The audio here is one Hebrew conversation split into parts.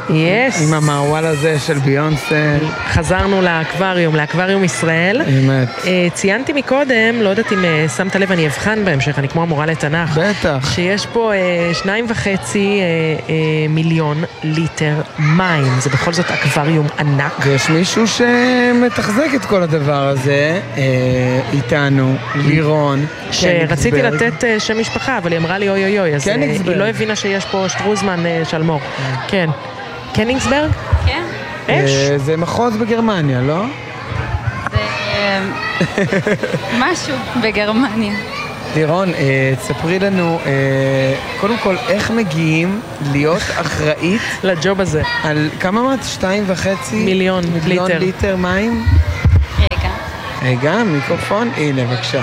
יס. עם המעוול הזה של ביונסה. חזרנו לאקווריום ישראל. באמת. ציינתי מקודם, לא יודעת אם שמת לב, אני אבחן בהמשך, אני כמו המורה לתנ"ך. בטח. שיש פה 2.5 מיליון ליטר מים. זה בכל זאת אקווריום ענק. ויש מישהו שמתחזק את כל הדבר הזה, איתנו, לירון. שרציתי לתת שם משפחה, אבל היא אמרה לי אוי אוי אוי, אז היא לא הבינה שיש פה שטרוזמן שלמור. כן. קניגסברג? כן. זה מחוז בגרמניה, לא? זה משהו בגרמניה. לירון, תספרי לנו, קודם כל, איך מגיעים להיות אחראית לג'וב הזה? על כמה אמרת? 2.5 מיליון ליטר מים? רגע, מיקרופון, הנה, בבקשה.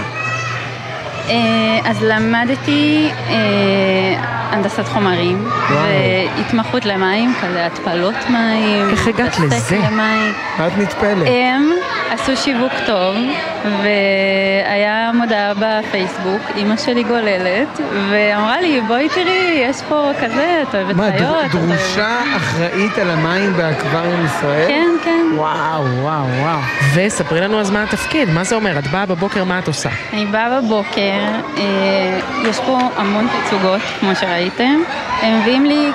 אז למדתי הנדסת חומרים והתמחות למים, כזה התפלות מים. איך הגעת לזה? את נטפלת. הם עשו שיווק טוב והיה מודעה בפייסבוק, אמא שלי גוללת ואמרה לי בואי תראי, יש פה כזה, את אוהבת חיות. מה, דרושה אחראית על המים באקווריום ישראל? כן, כן. וואו. וספרי לנו אז מה התפקיד, מה זה אומר? את באה בבוקר, מה את עושה? אני באה בבוקר, יש פה המון תצוגות, כמו שראיתם. הם מביאים לי,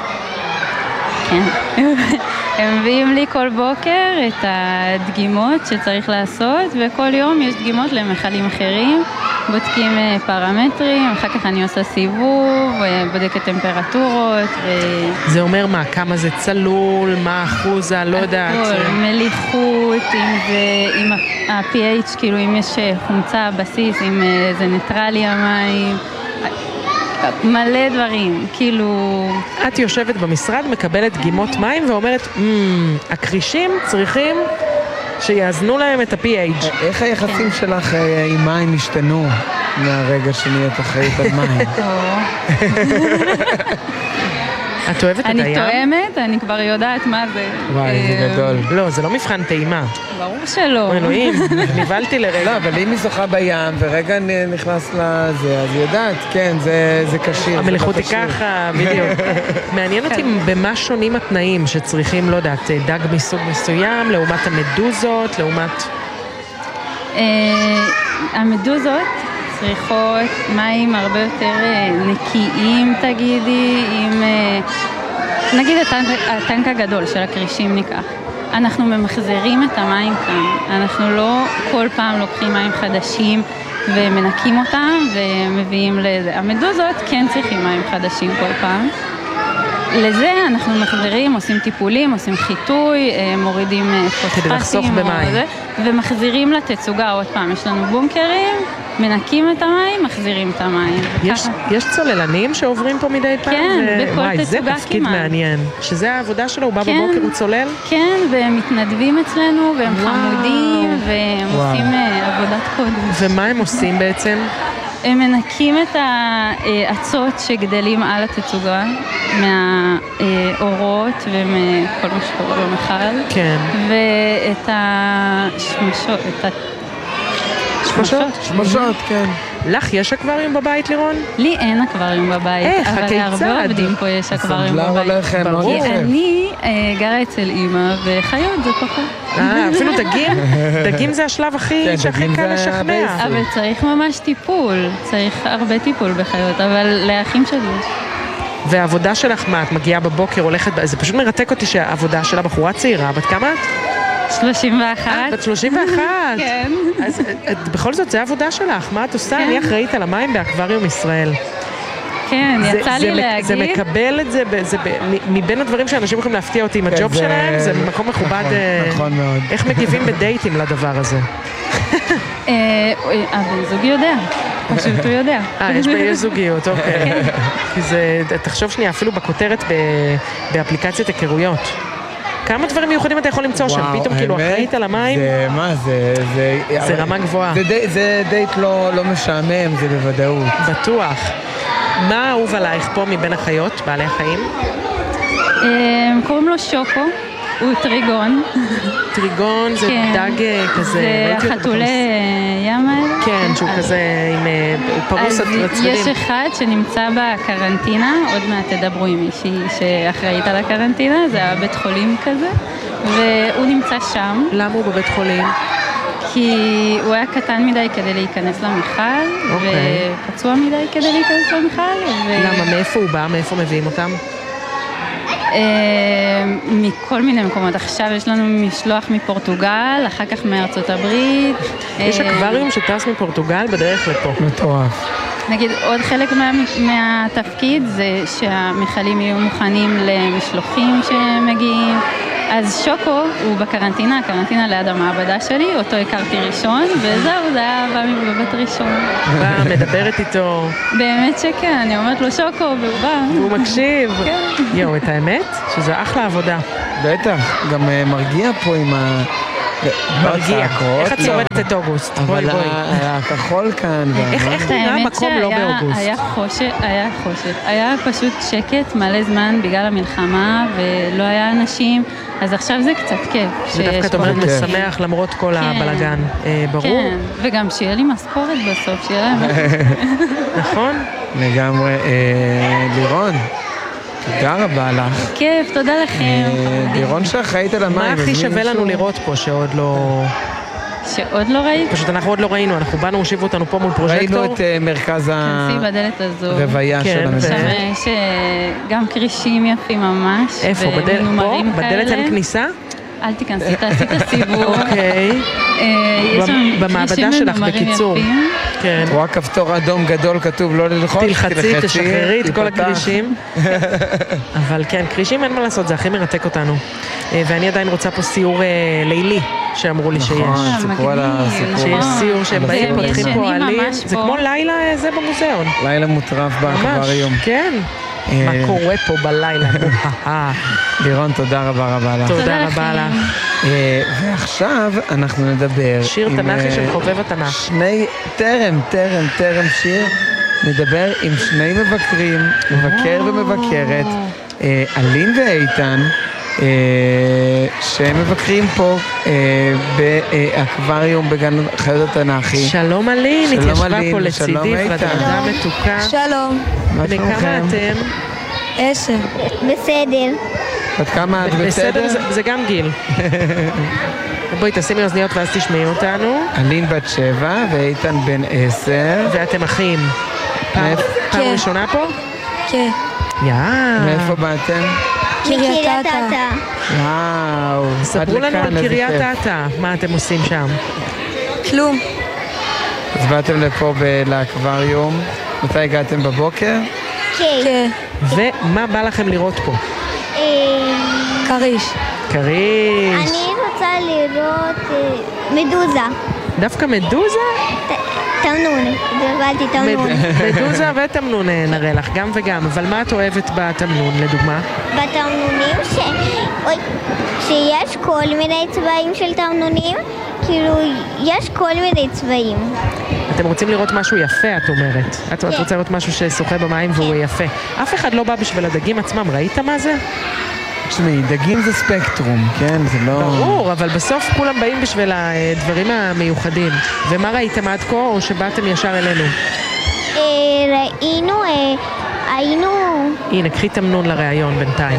הם מביאים לי כל בוקר את הדגימות שצריך לעשות, וכל יום יש דגימות למחלים אחרים. בודקים פרמטרים, אחר כך אני עושה סיבוב, בודקת טמפרטורות. זה אומר מה? כמה זה צלול, מה אחוז, לא יודעת. מליחות, אם ה-pH, כאילו אם יש חומצה בסיס, אם זה ניטרלי המים, מלא דברים, כאילו... את יושבת במשרד, מקבלת דגימות מים ואומרת, הקרישים צריכים שיאזנו להם את ה-pH. איך היחסים שלך עם מים השתנו מהרגע שנהיית אחראית על מים? את אוהבת את הים? אני תואמת, אני כבר יודעת מה זה. וואי, זה גדול. לא, זה לא מבחן טעימה. ברור שלא. אלוהים, נבלתי לרגע. לא, אבל אם היא שוחה בים ורגע נכנס לזה, אז היא יודעת, כן, זה קשיר. המליחות היא ככה, בדיוק. מעניין אותי במה שונים התנאים שצריכים, לא יודעת, דג מסוג מסוים, לעומת המדוזות, לעומת... המדוזות צריכות מים הרבה יותר נקיים, תגידי, עם... נגיד הטנק הגדול של הקרישים ניקח. אנחנו ממחזרים את המים כאן. אנחנו לא כל פעם לוקחים מים חדשים ומנקים אותם ומביאים לזה. המדוזות כן צריכים מים חדשים כל פעם. לזה אנחנו מחזרים, עושים טיפולים, עושים חיטוי, מורידים פוספטים ומחזירים לתצוגה עוד פעם. יש לנו בונקרים, מנקים את המים, מחזירים את המים. יש צוללנים שעוברים פה מדי פעם? כן, בכל תצוגה כמעט. זה תפקיד מעניין. שזה העבודה שלו, הוא בא בבוקר, הוא צולל? כן, והם מתנדבים אצלנו, והם חמודים, והם עושים עבודת קודש. ומה הם עושים בעצם? הם מנקים את העצות שגדלים על התצוגה, מהאורות ומכל מה שקורה במחל. כן. ואת השמשות, שמשות, כן. לך יש אקווריום בבית, לירון? לי אין אקווריום בבית. איך? אבל להרבה עובדים פה יש אקווריום בבית. ברור. אני גרה אצל אמא, וחיות זה פחות. אפילו דגים זה השלב הכי קל לשכנע. אבל צריך ממש טיפול, צריך הרבה טיפול בחיות, אבל לאחים שלי יש. והעבודה שלך, מה, את מגיעה בבוקר, הולכת, זה פשוט מרתק אותי שהעבודה של הבחורה צעירה, בת כמה את? 31. בת 31. כן. אז בכל זאת, זה העבודה שלך, מה את עושה? אני אחראית על המים באקווריום ישראל. כן, יצא לי להגיד. זה מקבל את זה, מבין הדברים שאנשים יכולים להפתיע אותי עם הג'וב שלהם, זה מקום מכובד. נכון מאוד. איך מגיבים בדייטים לדבר הזה? הבן זוג יודע. פשוט הוא יודע. יש זוגיות, אוקיי. כי זה, תחשוב שנייה, אפילו בכותרת באפליקציית היכרויות. כמה דברים מיוחדים אתה יכול למצוא שם? פתאום כאילו אחראית על המים? זה, מה זה? זה רמה גבוהה. זה דייט לא משעמם, זה בוודאות. בטוח. מה אהוב עלייך פה מבין החיות, בעלי החיים? קוראים לו שוקו. הוא טריגון. טריגון זה דג כזה, זה החתולי ים האלה. כן, שהוא כזה עם פרוס לצדדים. יש אחד שנמצא בקרנטינה, עוד מעט תדברו עם מישהי שאחראית על הקרנטינה, זה הבית חולים כזה, והוא נמצא שם. למה הוא בבית חולים? כי הוא היה קטן מדי כדי להיכנס למכל, ופצוע מדי כדי להיכנס למכל. למה? מאיפה הוא בא? מאיפה מביאים אותם? מכל מיני מקומות. עכשיו יש לנו משלוח מפורטוגל, אחר כך מארצות הברית. יש אקווריום שטס מפורטוגל בדרך לפה. מטורף. נגיד, עוד חלק מהתפקיד זה שהמכלים יהיו מוכנים למשלוחים שמגיעים. אז שוקו הוא בקרנטינה, הקרנטינה ליד המעבדה שלי, אותו הכרתי ראשון, וזהו, זה היה בא מבית ראשון. בא, מדברת איתו. באמת שכן, אני אומרת לו שוקו, והוא בא. והוא מקשיב. כן. יואו, את האמת? שזה אחלה עבודה. בטח, גם מרגיע פה עם ה... מרגיע. איך את שורדת את אוגוסט? אבל הכחול כאן. איך נראה המקום לא באוגוסט? היה חושך. היה פשוט שקט מלא זמן בגלל המלחמה ולא היה אנשים, אז עכשיו זה קצת כיף. זה דווקא את אומרת משמח למרות כל הבלגן, ברור? כן, וגם שיהיה לי משכורת בסוף, שיהיה להם... נכון? לגמרי. לירון, תודה רבה לך. כיף, תודה לכם. לירון שאחראית על המים. מה הכי שווה לנו לראות פה שעוד לא... שעוד לא ראית? פשוט אנחנו עוד לא ראינו, אנחנו באנו, הושיבו אותנו פה מול פרוז'קטור. ראינו את מרכז כנסי בדלת הזו. הרוויה שלנו. שם יש גם קרישים יפים ממש. איפה? פה? בדלת אין כניסה? אל תיכנסי, תעשי את הסיבוב. אוקיי. במעבדה שלך, בקיצור. כן. את רואה כפתור אדום גדול כתוב לא ללחוץ, תלחצי, תשחררי את כל הקרישים. אבל כן, קרישים אין מה לעשות, זה הכי מרתק אותנו. ואני עדיין רוצה פה סיור לילי, שאמרו לי שיש. נכון, סיפרו על הסיפור. שיש סיור שהם באים, פותחים פועלים. זה כמו לילה זה במוזיאון. לילה מוטרף באקווריום. כן. מה קורה פה בלילה? לירון, תודה רבה לך. תודה רבה לך. ועכשיו אנחנו נדבר שיר תנכי של חובב התנ"ך. טרם שיר, נדבר עם שני מבקרים, מבקר ומבקרת, אלין ואיתן, שהם מבקרים פה באקווריום בגן חיות התנ"כי. שלום אלין, התיישבה פה לצידי, ודאדה מתוקה. שלום. בני כמה אתם? 10. בסדר. בת כמה את בסדר? זה גם גיל. בואי תשימי אוזניות ואז תשמעי אותנו. אלין בת 7 ואיתן בן 10. ואתם אחים. פעם ראשונה פה? כן. מאיפה באתם? קריית אתא. וואו. ספרו לנו על קריית אתא. מה אתם עושים שם? כלום. אז באתם לפה לאקווריום. מתי הגעתם בבוקר? כן. ומה בא לכם לראות פה? כריש. אני רוצה לראות מדוזה. דווקא מדוזה? תמנון, דרבלתי תמנון. מדוזה ותמנון נראה לך, גם וגם. אבל מה את אוהבת בתמנון, לדוגמה? בתמנונים שיש כל מיני צבעים של תמנונים, כאילו יש כל מיני צבעים. אתם רוצים לראות משהו יפה, את אומרת. את רוצה לראות משהו ששוחה במים והוא יפה. אף אחד לא בא בשביל הדגים עצמם, ראית מה זה? תשמעי, דגים זה ספקטרום, כן? זה לא... ברור, אבל בסוף כולם באים בשביל הדברים המיוחדים. ומה ראיתם עד כה, או שבאתם ישר אלינו? היינו... הנה, קחי תמנון לראיון בינתיים.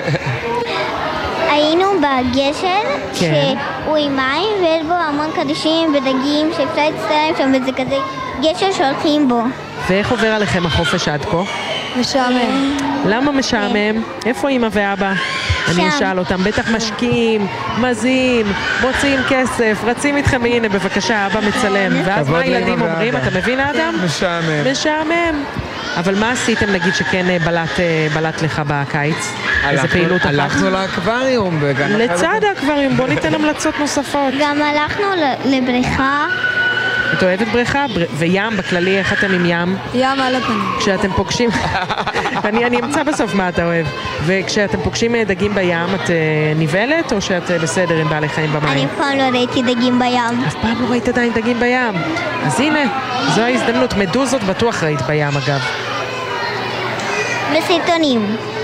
היינו בגשר, שהוא עם מים, ויש בו המון קדישים ודגים שאפשר להצטלם שם, וזה כזה גשר שהולכים בו. ואיך עובר עליכם החופש עד כה? משעמם. למה משעמם? איפה אמא ואבא? אני אשאל אותם, בטח משקיעים, מזים, מוצאים כסף, רצים איתכם, הנה בבקשה, אבא מצלם. ואז מה הילדים אומרים? אתה מבין אדם? משעמם. אבל מה עשיתם נגיד שכן בלט לך בקיץ? איזה פעילות אחת? הלכנו לאקווריום. לצד האקווריום, בוא ניתן המלצות נוספות. גם הלכנו לבריכה. את אוהבת בריכה? וים בכללי, איך אתם עם ים? ים על הפנים. כשאתם פוגשים, אני אמצא בסוף מה אתה אוהב. וכשאתם פוגשים דגים בים, את נבלת או שאת בסדר עם בעלי חיים במים? אני אף פעם לא ראיתי דגים בים. אף פעם לא ראית עדיין דגים בים. אז הנה, זו ההזדמנות. מדוזות בטוח ראית בים אגב. בסרטונים.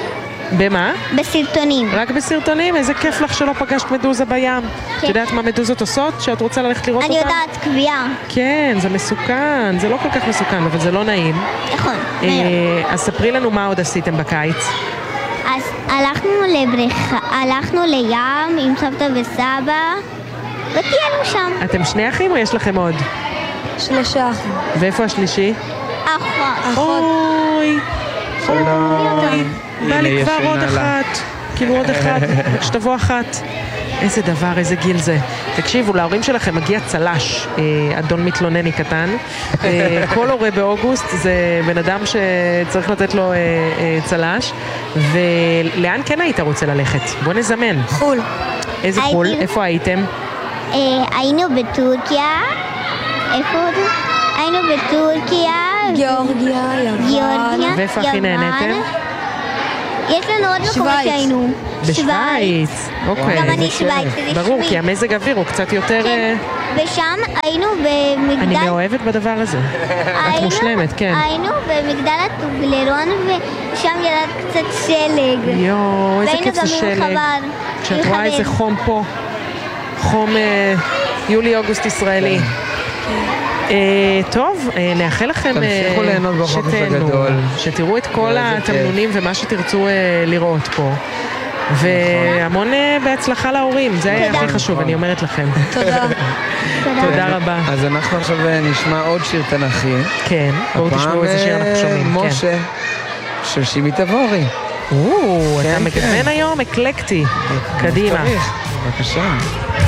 במה? בסרטונים. רק בסרטונים? איזה כיף לך שלא פגשת מדוזה בים. את יודעת מה מדוזות עושות? שאת רוצה ללכת לראות אותן? אני יודעת, קביעה. כן, זה מסוכן. זה לא כל כך מסוכן, אבל זה לא נעים. נכון. אז ספרי לנו מה עוד עשיתם בקיץ. אז הלכנו לבריכה, הלכנו לים עם סבתא וסבא, וטיילנו שם. אתם שני אחים או יש לכם עוד? 3 אחים. ואיפה השלישי? אחות. אוי, אוי, בא לי כבר עוד אחת, כאילו עוד אחת, שתבוא אחת. איזה דבר, איזה גיל זה. תקשיבו, להורים שלכם מגיע צלש, אדון מתלונני קטן. כל הורה באוגוסט זה בן אדם שצריך לתת לו צלש. ולאן כן היית רוצה ללכת? בוא נזמן. חול. איזה חול? איפה הייתם? היינו בטורקיה. איפה עוד? היינו בטורקיה. גיאורגיה, יוון. ואיפה הכי נהניתם? יש לנו עוד מקומות שהיינו. בשוויץ. אוקיי. גם אני שוויץ. ברור, כי המזג אוויר הוא קצת יותר... ושם היינו במגדל... אני מאוהבת בדבר הזה. את מושלמת, כן. היינו במגדל הטובלרון ושם ירד קצת שלג. יואו, איזה כיף זה שלג. כשאת רואה איזה חום פה. חום יולי-אוגוסט ישראלי. טוב, נאחל לכם תמשיכו ליהנות בחופש הגדול. שתראו את כל התמנונים ומה שתרצו לראות פה. והמון בהצלחה להורים, זה הכי חשוב, אני אומרת לכם. תודה. תודה רבה. אז אנחנו עכשיו נשמע עוד שיר תנ"כי. כן, בואו תשמעו איזה שיר אנחנו שומעים. משה, של שימי תבורי. אתה מגוון היום אקלקטי. קדימה. בבקשה.